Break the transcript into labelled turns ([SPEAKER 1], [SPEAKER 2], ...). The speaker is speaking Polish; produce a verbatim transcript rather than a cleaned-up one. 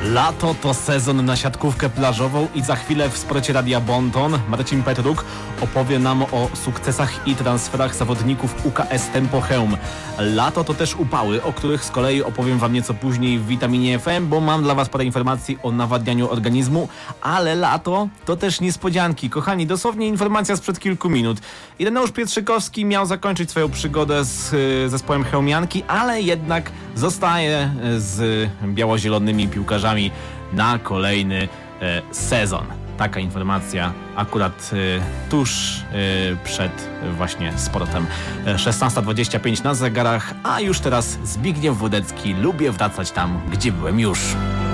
[SPEAKER 1] Lato to sezon na siatkówkę plażową i za chwilę w Sporcie Radia Bonton Marcin Petruk opowie nam o sukcesach i transferach zawodników U K S Tempo Chełm. Lato to też upały, o których z kolei opowiem wam nieco później w Witaminie F M, bo mam dla was parę informacji o nawadnianiu organizmu, ale lato to też niespodzianki. Kochani, dosłownie informacja sprzed kilku minut. Ireneusz Pietrzykowski miał zakończyć swoją przygodę z y, zespołem chełmianki, ale jednak zostaje z biało-zielonymi piłkarzami na kolejny e, sezon. Taka informacja akurat e, tuż e, przed e, właśnie sportem. E, szesnasta dwadzieścia pięć na zegarach, a już teraz Zbigniew Wodecki. Lubię wracać tam, gdzie byłem już.